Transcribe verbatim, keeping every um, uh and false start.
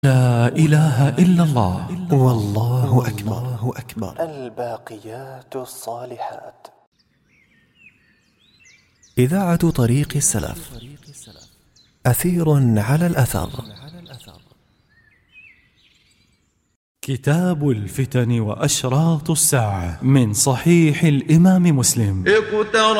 لا إله إلا الله والله أكبر. الله أكبر. الباقيات الصالحات. إذاعة طريق السلف، أثير على الأثر. كتاب الفتن وأشراط الساعة من صحيح الإمام مسلم. اقترب